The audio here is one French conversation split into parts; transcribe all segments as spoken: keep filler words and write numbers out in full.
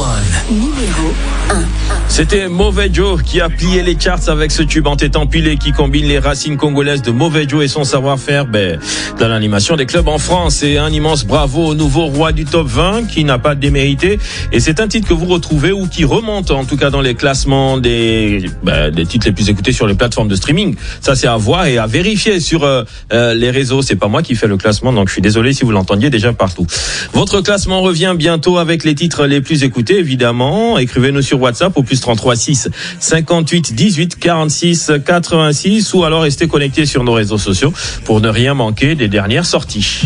un. Numéro un. C'était Mauvais Joe qui a plié les charts avec ce tube en tête empilé qui combine les racines congolaises de Mauvais Joe et son savoir-faire ben, dans l'animation des clubs en France. Et un immense bravo au nouveau roi du top vingt qui n'a pas démérité. Et c'est un titre que vous retrouvez ou qui remonte en tout cas dans les classements des, ben, des titres les plus écoutés sur les plateformes de streaming. Ça c'est à voir et à vérifier sur euh, euh, les réseaux. C'est pas moi qui fais le classement, donc je suis désolé si vous l'entendiez déjà partout. Votre classement revient bientôt avec les titres les plus écoutés évidemment. Écrivez-nous sur WhatsApp au plus trente-trois six cinquante-huit dix-huit quarante-six quatre-vingt-six ou alors restez connectés sur nos réseaux sociaux pour ne rien manquer des dernières sorties.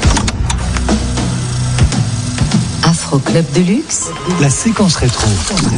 Afro Club de Luxe, la séquence rétro.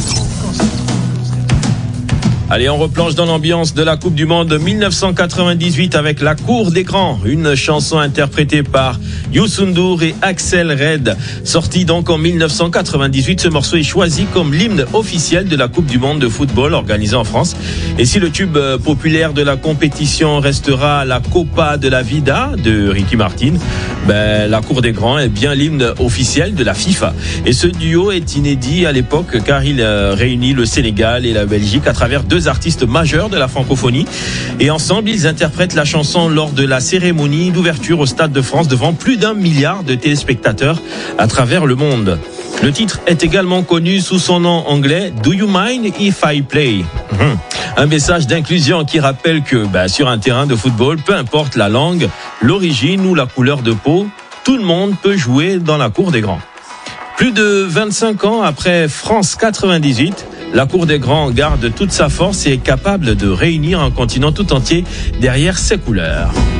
Allez, on replonge dans l'ambiance de la Coupe du Monde dix-neuf cent quatre-vingt-dix-huit avec La Cour des Grands, une chanson interprétée par Youssou N'Dour et Axel Red. Sorti donc en dix-neuf cent quatre-vingt-dix-huit, ce morceau est choisi comme l'hymne officiel de la Coupe du Monde de football organisée en France. Et si le tube populaire de la compétition restera la Copa de la Vida de Ricky Martin, ben, La Cour des Grands est bien l'hymne officiel de la FIFA. Et ce duo est inédit à l'époque car il réunit le Sénégal et la Belgique à travers deux artistes majeurs de la francophonie et ensemble ils interprètent la chanson lors de la cérémonie d'ouverture au Stade de France devant plus d'un milliard de téléspectateurs à travers le monde. Le titre est également connu sous son nom anglais Do You Mind If I Play? Mmh. Un message d'inclusion qui rappelle que bah, sur un terrain de football, peu importe la langue, l'origine ou la couleur de peau, tout le monde peut jouer dans la Cour des Grands. Plus de vingt-cinq ans après France quatre-vingt-dix-huit, la Cour des Grands garde toute sa force et est capable de réunir un continent tout entier derrière ses couleurs.